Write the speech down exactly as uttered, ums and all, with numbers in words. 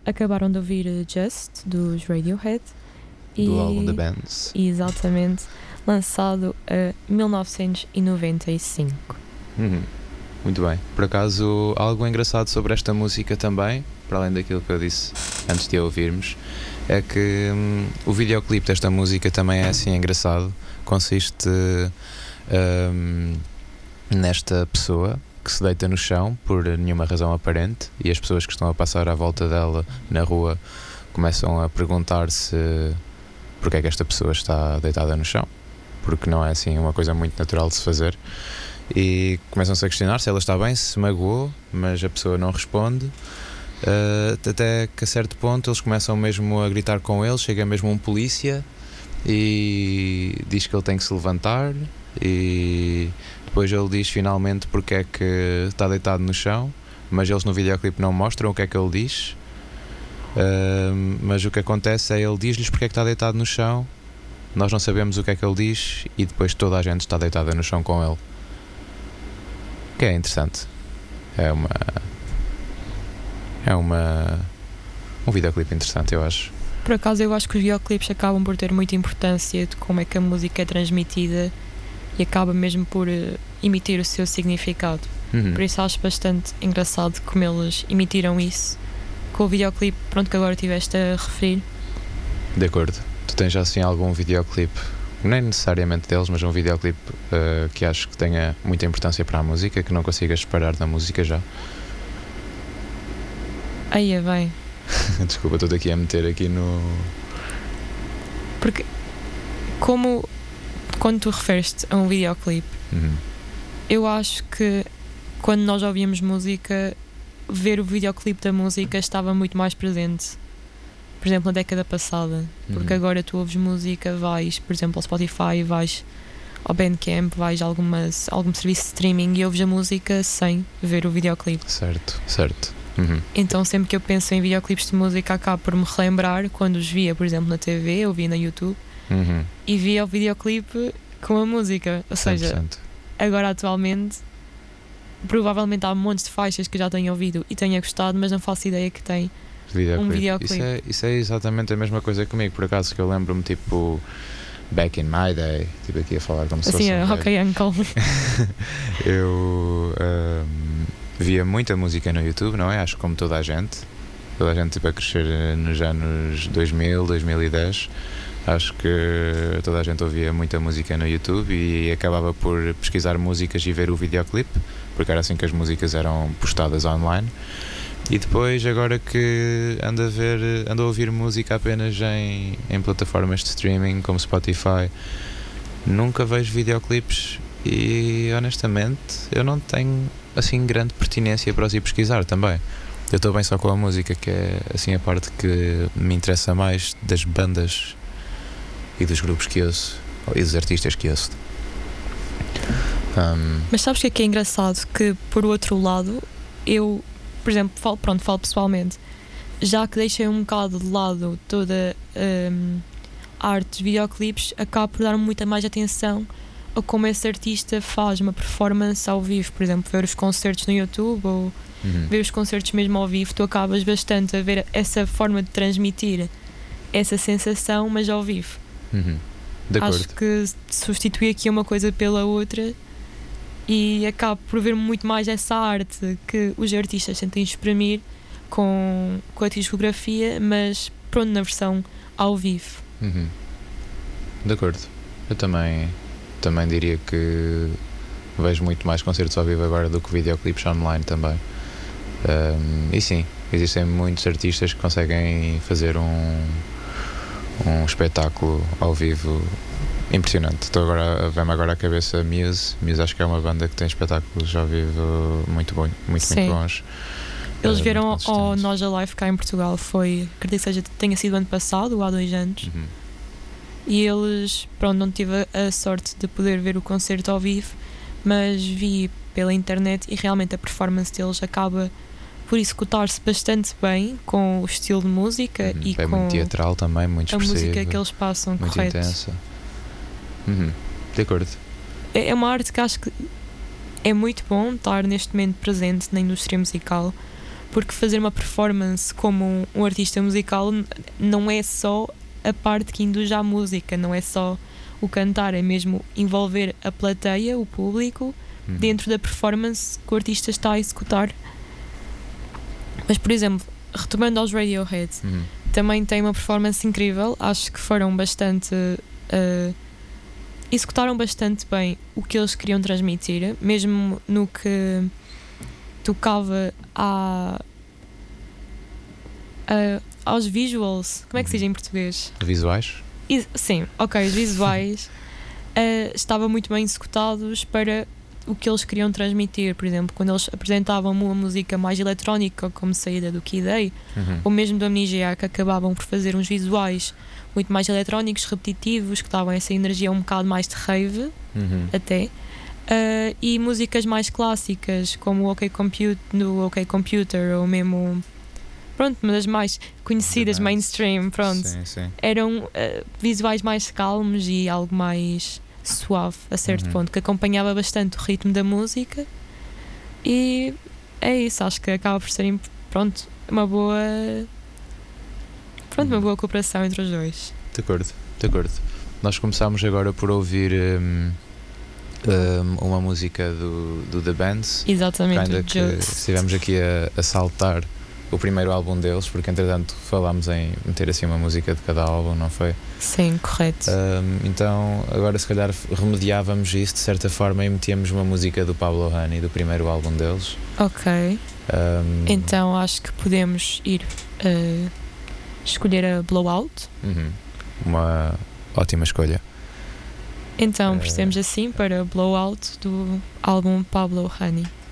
acabaram de ouvir uh, Just, dos Radiohead. Do e, álbum The Bands. Exatamente, lançado em mil novecentos e noventa e cinco. Uhum. Muito bem. Por acaso, algo engraçado sobre esta música também, para além daquilo que eu disse antes de a ouvirmos, é que hum, o videoclipe desta música também é assim engraçado. Consiste hum, nesta pessoa que se deita no chão por nenhuma razão aparente, e as pessoas que estão a passar à volta dela na rua começam a perguntar se porque é que esta pessoa está deitada no chão, porque não é assim uma coisa muito natural de se fazer, e começam-se a questionar se ela está bem, se se magoou, mas a pessoa não responde, uh, até que a certo ponto eles começam mesmo a gritar com ele, chega mesmo um polícia e diz que ele tem que se levantar, e depois ele diz finalmente porque é que está deitado no chão, mas eles no videoclipe não mostram o que é que ele diz. Uh, mas o que acontece é ele diz-lhes porque é que está deitado no chão, nós não sabemos o que é que ele diz, e depois toda a gente está deitada no chão com ele, que é interessante. É uma é uma um videoclipe interessante, eu acho. Por acaso eu acho que os videoclipes acabam por ter muita importância de como é que a música é transmitida, e acaba mesmo por uh, emitir o seu significado. Uhum. Por isso acho bastante engraçado como eles emitiram isso com o videoclipe, pronto, que agora estiveste a referir. De acordo. Tu tens assim algum videoclipe, nem necessariamente deles, mas um videoclipe uh, que acho que tenha muita importância para a música, que não consigas separar da música já? Aí é bem. Desculpa, estou aqui a meter aqui no... Porque como quando tu referes-te a um videoclipe, Uhum. eu acho que quando nós ouvíamos música, ver o videoclipe da música estava muito mais presente, por exemplo, na década passada, porque Uhum. agora tu ouves música, vais, por exemplo, ao Spotify, vais ao Bandcamp, vais a algumas, algum serviço de streaming e ouves a música sem ver o videoclipe. Certo, certo. Uhum. Então sempre que eu penso em videoclipes de música, acabo por me relembrar quando os via, por exemplo, na T V, ou via na YouTube, Uhum. e via o videoclipe com a música, ou seja, cem por cento. agora atualmente provavelmente há montes de faixas que eu já tenho ouvido e tenha gostado, mas não faço ideia que tem Videoclipe. um videoclipe. Isso é, isso é exatamente a mesma coisa comigo, por acaso, que eu lembro-me, tipo, back in my day, tipo aqui a falar como se Assim, fosse é, um velho. ok, uncle. Eu um, via muita música no YouTube, não é? Acho que como toda a gente, toda a gente tipo a crescer nos anos dois mil, dois mil e dez, acho que toda a gente ouvia muita música no YouTube e acabava por pesquisar músicas e ver o videoclipe, porque era assim que as músicas eram postadas online. E depois, agora que ando a ver, ando a ouvir música apenas em, em plataformas de streaming como Spotify, nunca vejo videoclipes e honestamente eu não tenho assim grande pertinência para os ir pesquisar também. Eu estou bem só com a música, que é assim a parte que me interessa mais das bandas e dos grupos que ouço e dos artistas que ouço. Um, Mas sabes o que é que é engraçado? Que por outro lado, eu, por exemplo, falo, pronto, falo pessoalmente, já que deixei um bocado de lado toda um, a arte dos videoclipes, acabo por dar muita mais atenção a como esse artista faz uma performance ao vivo. Por exemplo, ver os concertos no YouTube ou uhum. ver os concertos mesmo ao vivo, tu acabas bastante a ver essa forma de transmitir essa sensação, mas ao vivo. Uhum. De acordo. Acho que substitui aqui uma coisa pela outra e acabo por ver muito mais essa arte que os artistas tentem exprimir com, com a discografia, mas pronto, na versão ao vivo. Uhum. De acordo. Eu também, também diria que vejo muito mais concertos ao vivo agora do que videoclipes online também. Um, e sim, existem muitos artistas que conseguem fazer um, um espetáculo ao vivo impressionante. Estou agora, vem-me agora à cabeça a Muse. Muse acho que é uma banda que tem espetáculos ao vivo muito, bom, muito, Sim. muito bons. Eles uh, vieram muito ao Nós Alive cá em Portugal, foi, acredito que seja, tenha sido ano passado ou há dois anos. Uhum. E eles, pronto, não tive a sorte de poder ver o concerto ao vivo, mas vi pela internet e realmente a performance deles acaba por executar-se bastante bem com o estilo de música Uhum. e É com muito teatral também, muito a expressiva, música que eles passam, muito correto. intensa. Uhum. De acordo. É uma arte que acho que é muito bom estar neste momento presente na indústria musical, porque fazer uma performance como um, um artista musical n- não é só a parte que induz à música, não é só o cantar, é mesmo envolver a plateia, o público, Uhum. dentro da performance que o artista está a executar. Mas, por exemplo, retomando aos Radiohead, Uhum. também tem uma performance incrível. Acho que foram bastante. Uh, executaram bastante bem o que eles queriam transmitir, mesmo no que tocava a, a- aos visuals. Como é que se diz em português? Visuais? E- sim, ok, os visuais uh, estavam muito bem executados para o que eles queriam transmitir. Por exemplo, quando eles apresentavam uma música mais eletrónica, como saída do Kid A, Uhum. ou mesmo do Amnesia, que acabavam por fazer uns visuais muito mais eletrónicos, repetitivos, que davam essa energia um bocado mais de rave, Uhum. até. Uh, e músicas mais clássicas, como o OK Compute, no OK Computer, ou mesmo, pronto, uma das mais conhecidas, The Dance. mainstream, pronto. Sim, sim. Eram uh, visuais mais calmos e algo mais suave, a certo Uhum. ponto, que acompanhava bastante o ritmo da música. E é isso, acho que acaba por ser, pronto, uma boa pronto, uma Uhum. boa cooperação entre os dois. De acordo, de acordo. Nós começámos agora por ouvir hum, hum, uma música do, do The Bands, Exatamente, ainda o que Just. estivemos aqui a, a saltar o primeiro álbum deles, porque entretanto falámos em meter assim uma música de cada álbum, não foi? Sim, correto. Hum, então agora se calhar remediávamos isso de certa forma e metíamos uma música do Pablo Honey, do primeiro álbum deles. Ok, Hum, então acho que podemos ir uh, escolher a Blowout. uhum. Uma ótima escolha. Então Eh, procedemos assim para Blowout do álbum Pablo Honey.